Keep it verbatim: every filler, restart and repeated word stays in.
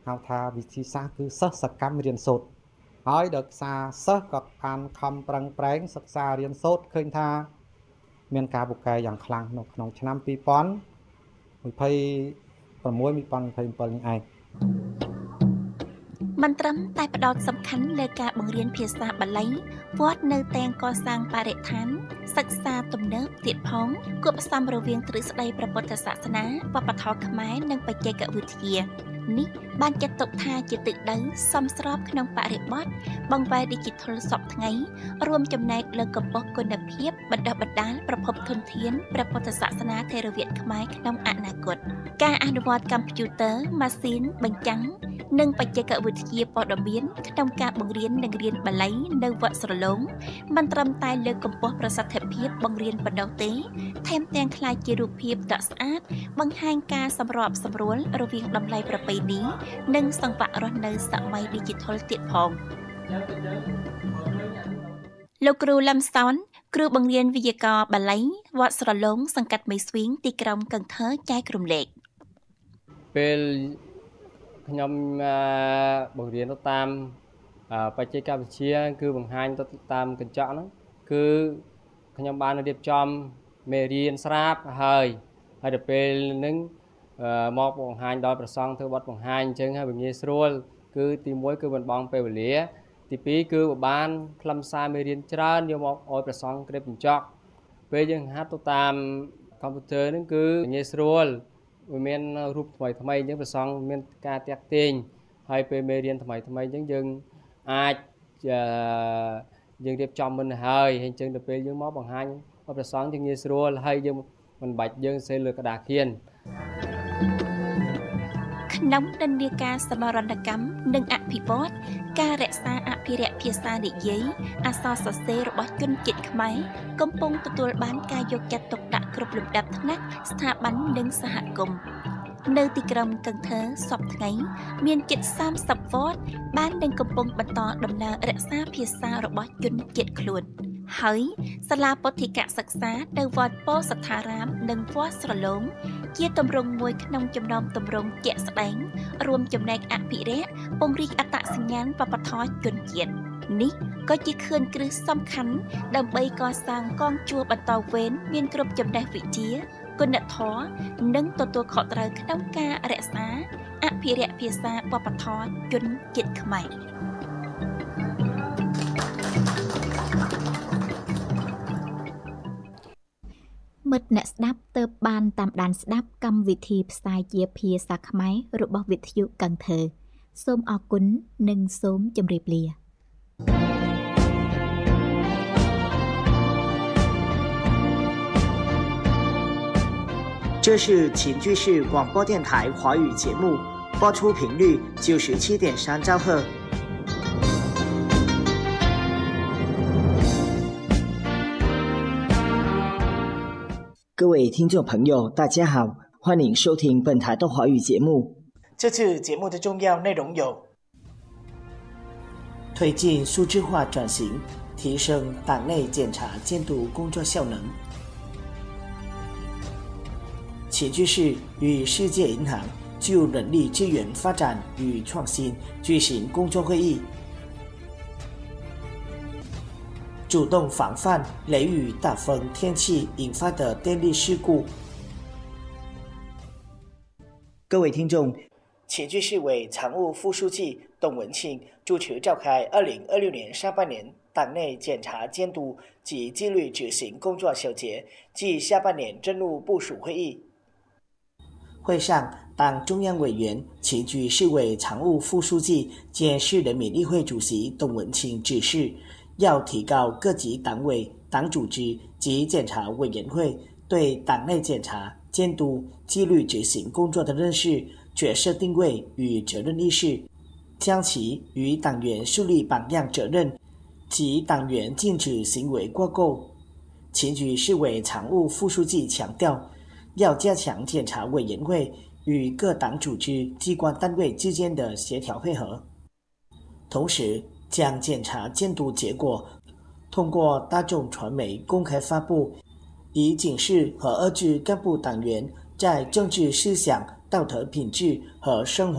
ហៅថាវិធីសាស្ត្រគឺសិស្សសកម្មរៀនសូត្រហើយដោយសារសិស្សក៏បានខំប្រឹងប្រែងសិក្សារៀនសូត្រឃើញថាមានការពូកែយ៉ាងខ្លាំងនៅក្នុងឆ្នាំពីរពាន់ยี่สิบหก ยี่สิบยี่สิบเจ็ด នេះឯងមិនត្រឹមតែផ្ដោតសំខាន់លើការបង្រៀនភាសាបាលីវត្តនៅតែកសាងបរិស្ថានសិក្សាទំនើបទៀតផងគួបផ្សំរវាងទ្រឹស្ដីព្រះពុទ្ធសាសនាវប្បធម៌ខ្មែរនិងបច្ចេកវិទ្យានេះបានចាត់ទុកថាជាទិសដៅសមស្របក្នុងបរិបទបង្វែរ Digital សពថ្ងៃរួមចំណែកលើកម្ពស់គុណភាពបណ្ដុះបណ្ដាលប្រភពធនធានព្រះពុទ្ធសាសនាថេរវាទខ្មែរក្នុងអនាគតការអនុវត្តកំព្យូទ័រម៉ាស៊ីនបញ្ចាំងនិងបច្ចេកវិទ្យាព័ត៌មានក្នុងការបង្រៀននិងរៀនបាលីនៅវត្តស្រឡងមិនត្រឹមតែលើកកម្ពស់ប្រសិទ្ធភាពបង្រៀនប៉ុណ្ណោះទេថែមទាំងក្លាយជារូបភាពដ៏ស្អាតបង្ហាញការសម្របសម្រួលរវាងតម្លៃប្រពៃណីនិងសង្វាក់រស់នៅសម័យ Digital ទៀតផងលោកគ្រូលឹមសនគ្រូបង្រៀនវិទ្យាករបាលីវត្តស្រឡងសង្កាត់មេស្វៀងទីក្រុងកឹងថើចែករំលែកពេលខ្ញុំបង្រៀនទៅតាមបច្ចេកវិទ្យាគឺបង្ហាញទៅតាមកញ្ចក់ហ្នឹងគឺខ្ញុំបានរៀបចំមេរៀនស្រាប់ហើយហើយដល់ពេលហ្នឹងមកបង្ហាញដល់ប្រសង់ធ្វើបទបង្ហាញអញ្ចឹងហើយវាងាយស្រួលគឺទីមួយគឺមិនបងពេលវេលាទីពីរគឺបានខ្លឹមសារមេរៀនច្រើនយកមកឲ្យប្រសង់ក្រៀបកញ្ចក់ពេលយើងហាត់ទៅតាមកុំព្យូទ័រហ្នឹងគឺងាយស្រួលវាមានរូបថ្មីថ្មីអញ្ចឹងប្រសង់មានការតាក់ទាញហើយពេលមេរៀនថ្មីថ្មីអញ្ចឹងយើងអាចយើងរៀបចំមិនហើយអញ្ចឹងដល់ពេលយើងមកបង្ហាញឲ្យប្រសង់យើងងាយស្រួលហើយយើងមិនបាច់យើងសេលើក្តារខៀនក្នុងនិន្នាការសមរណកម្មនិងអភិវឌ្ឍការរក្សាអភិរក្សភាសានិយាយអក្សរសរសេររបស់ជនជាតិខ្មែរកំពុងទទួលបានការយកចិត្តទុកដាក់គ្រប់លំដាប់ថ្នាក់ស្ថាប័ននិងសហគមន៍នៅទីក្រុងកឹងថើសពថ្ងៃមានជិតសាមសិបវត្តបាននិងកំពុងបន្តដំណើររក្សាភាសារបស់ជនជាតិខ្លួនហើយសាលាពុទ្ធិកសិក្សានៅវត្តពោធិ៍សត្ថារាមនិងវត្តស្រឡងជាទម្រង់មួយក្នុងចំណោមទម្រង់ជាក់ស្ដែងរួមចំណែកអភិរក្សពង្រីកអត្តសញ្ញាណវប្បធម៌ជនជាតិនេះក៏ជាខឿនគ្រឹះសំខាន់ដើម្បីកសាងកងជួរបន្តវេនមានគ្រប់ចំណេះវិជ្ជាគុណធម៌និងទទួលខុសត្រូវក្នុងការរក្សាអភិរក្សភាសាវប្បធម៌ជនជាតិខ្មែរមិត្តអ្នកស្ដាប់ទើបបានតាមដានស្ដាប់កម្មវិធីផ្សាយជាភាសាខ្មែររបស់វិទ្យុកឹងថើសូមអរគុណនិងសូមជម្រាបលា这是秦居士广播电台华语节目，播出频率九十七点三兆赫。各位听众朋友，大家好，欢迎收听本台的华语节目。这次节目的重要内容有：推进数字化转型，提升党内检查监督工作效能。秦居士与世界银行就人力资源发展与创新举行工作会议，主动防范雷雨大风天气引发的电力事故。各位听众，秦居士委常务副书记董文庆主持召开二零二六年上半年党内检查监督及纪律执行工作小结暨下半年任务部署会议。会上，党中央委员、秦居市委常务副书记兼市人民议会主席董文庆指示，要提高各级党委、党组织及检查委员会对党内检查、监督、纪律执行工作的认识、角色定位与责任意识，将其与党员树立榜样责任及党员禁止行为挂钩。秦居市委常务副书记强调，要加强检查委员会与各党组织机关单位之间的协调配合，同时将检查监督结果通过大众传媒公开发布，以警示和遏制干部党员在政治思想、道德品质和生活